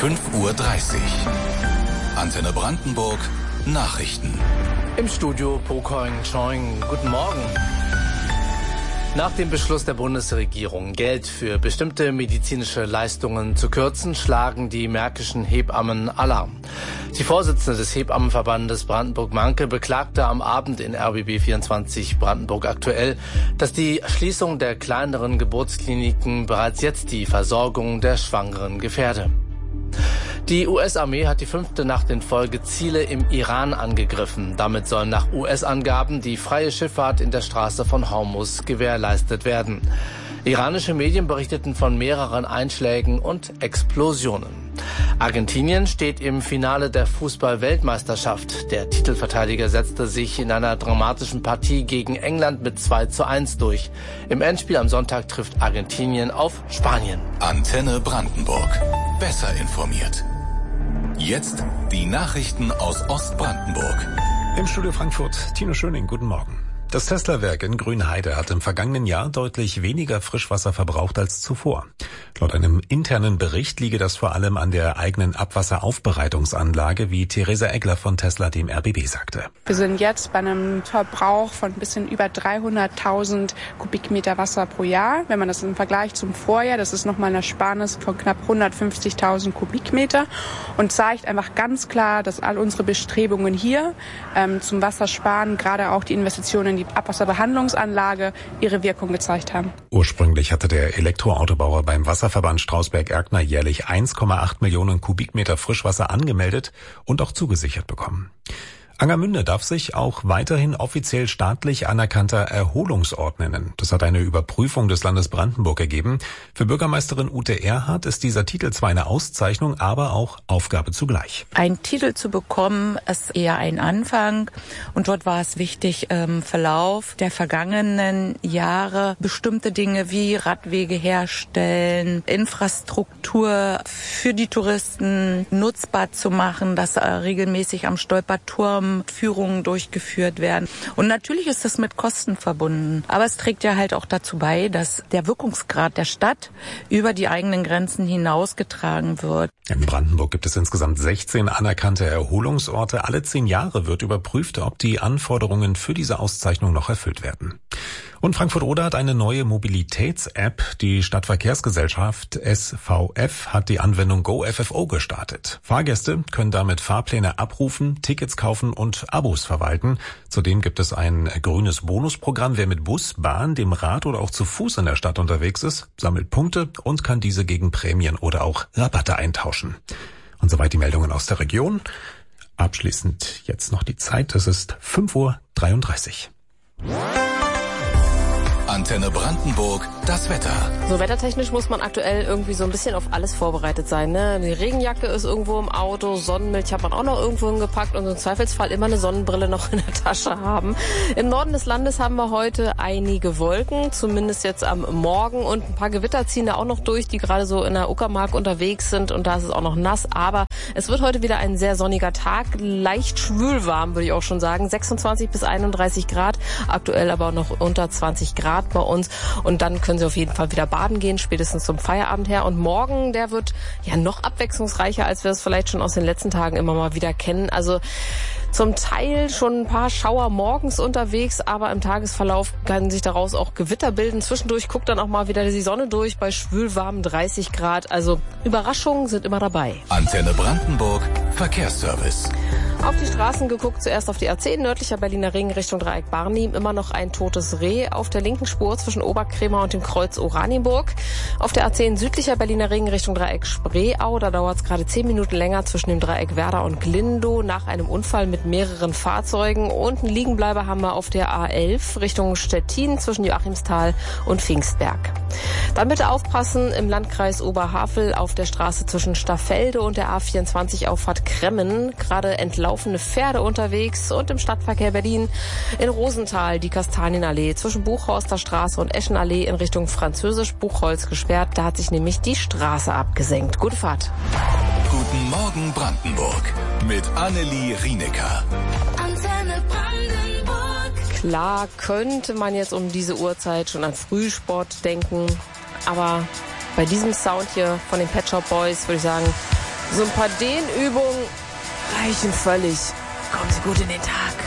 5:30 Uhr. Antenne Brandenburg Nachrichten. Im Studio Pokoing Choing. Guten Morgen. Nach dem Beschluss der Bundesregierung, Geld für bestimmte medizinische Leistungen zu kürzen, schlagen die märkischen Hebammen Alarm. Die Vorsitzende des Hebammenverbandes Brandenburg-Manke beklagte am Abend in RBB 24 Brandenburg aktuell, dass die Schließung der kleineren Geburtskliniken bereits jetzt die Versorgung der Schwangeren gefährde. Die US-Armee hat die 5. Nacht in Folge Ziele im Iran angegriffen. Damit soll nach US-Angaben die freie Schifffahrt in der Straße von Hormuz gewährleistet werden. Iranische Medien berichteten von mehreren Einschlägen und Explosionen. Argentinien steht im Finale der Fußball-Weltmeisterschaft. Der Titelverteidiger setzte sich in einer dramatischen Partie gegen England mit 2:1 durch. Im Endspiel am Sonntag trifft Argentinien auf Spanien. Antenne Brandenburg. Besser informiert. Jetzt die Nachrichten aus Ostbrandenburg. Im Studio Frankfurt, Tino Schöning, guten Morgen. Das Tesla-Werk in Grünheide hat im vergangenen Jahr deutlich weniger Frischwasser verbraucht als zuvor. Laut einem internen Bericht liege das vor allem an der eigenen Abwasseraufbereitungsanlage, wie Theresa Eggler von Tesla dem RBB sagte. Wir sind jetzt bei einem Verbrauch von ein bisschen über 300.000 Kubikmeter Wasser pro Jahr. Wenn man das im Vergleich zum Vorjahr, das ist nochmal eine Ersparnis von knapp 150.000 Kubikmeter und zeigt einfach ganz klar, dass all unsere Bestrebungen hier zum Wassersparen, gerade auch die Investitionen in die Abwasserbehandlungsanlage, ihre Wirkung gezeigt haben. Ursprünglich hatte der Elektroautobauer beim Wasserverband Strausberg-Erkner jährlich 1,8 Millionen Kubikmeter Frischwasser angemeldet und auch zugesichert bekommen. Angermünde darf sich auch weiterhin offiziell staatlich anerkannter Erholungsort nennen. Das hat eine Überprüfung des Landes Brandenburg ergeben. Für Bürgermeisterin Ute Erhardt ist dieser Titel zwar eine Auszeichnung, aber auch Aufgabe zugleich. Einen Titel zu bekommen, ist eher ein Anfang. Und dort war es wichtig, im Verlauf der vergangenen Jahre bestimmte Dinge wie Radwege herstellen, Infrastruktur für die Touristen nutzbar zu machen, dass regelmäßig am Stolperturm Führungen durchgeführt werden. Und natürlich ist das mit Kosten verbunden. Aber es trägt ja halt auch dazu bei, dass der Wirkungsgrad der Stadt über die eigenen Grenzen hinausgetragen wird. In Brandenburg gibt es insgesamt 16 anerkannte Erholungsorte. Alle 10 Jahre wird überprüft, ob die Anforderungen für diese Auszeichnung noch erfüllt werden. Und Frankfurt-Oder hat eine neue Mobilitäts-App. Die Stadtverkehrsgesellschaft SVF hat die Anwendung GoFFO gestartet. Fahrgäste können damit Fahrpläne abrufen, Tickets kaufen und Abos verwalten. Zudem gibt es ein grünes Bonusprogramm. Wer mit Bus, Bahn, dem Rad oder auch zu Fuß in der Stadt unterwegs ist, sammelt Punkte und kann diese gegen Prämien oder auch Rabatte eintauschen. Und soweit die Meldungen aus der Region. Abschließend jetzt noch die Zeit. Es ist 5:33 Uhr. Antenne Brandenburg, das Wetter. So wettertechnisch muss man aktuell irgendwie so ein bisschen auf alles vorbereitet sein. Ne? Die Regenjacke ist irgendwo im Auto, Sonnenmilch hat man auch noch irgendwo hingepackt und im Zweifelsfall immer eine Sonnenbrille noch in der Tasche haben. Im Norden des Landes haben wir heute einige Wolken, zumindest jetzt am Morgen, und ein paar Gewitter ziehen da auch noch durch, die gerade so in der Uckermark unterwegs sind, und da ist es auch noch nass. Aber es wird heute wieder ein sehr sonniger Tag, leicht schwülwarm, würde ich auch schon sagen, 26 bis 31 Grad, aktuell aber noch unter 20 Grad bei uns, und dann können Sie auf jeden Fall wieder baden gehen, spätestens zum Feierabend her. Und morgen, der wird ja noch abwechslungsreicher, als wir es vielleicht schon aus den letzten Tagen immer mal wieder kennen. Also zum Teil schon ein paar Schauer morgens unterwegs, aber im Tagesverlauf kann sich daraus auch Gewitter bilden. Zwischendurch guckt dann auch mal wieder die Sonne durch bei schwülwarmen 30 Grad. Also Überraschungen sind immer dabei. Antenne Brandenburg, Verkehrsservice. Auf die Straßen geguckt, zuerst auf die A10, nördlicher Berliner Ring Richtung Dreieck Barnim. Immer noch ein totes Reh auf der linken Spur zwischen Oberkrämer und dem Kreuz Oranienburg. Auf der A10 südlicher Berliner Ring Richtung Dreieck Spreeau. Da dauert es gerade 10 Minuten länger zwischen dem Dreieck Werder und Glindow nach einem Unfall mit mehreren Fahrzeugen. Und einen Liegenbleiber haben wir auf der A11 Richtung Stettin zwischen Joachimsthal und Pfingstberg. Dann bitte aufpassen im Landkreis Oberhavel auf der Straße zwischen Staffelde und der A24 Auffahrt Kremmen. Gerade entlaufene Pferde unterwegs, und im Stadtverkehr Berlin in Rosenthal die Kastanienallee zwischen Buchhorster Straße und Eschenallee in Richtung Französisch-Buchholz gesperrt. Da hat sich nämlich die Straße abgesenkt. Gute Fahrt. Guten Morgen Brandenburg mit Annelie Rienecker. Antenne Brandenburg. Klar könnte man jetzt um diese Uhrzeit schon an Frühsport denken, aber bei diesem Sound hier von den Pet Shop Boys würde ich sagen, So ein paar Dehnübungen reichen völlig. Kommen Sie gut in den Tag.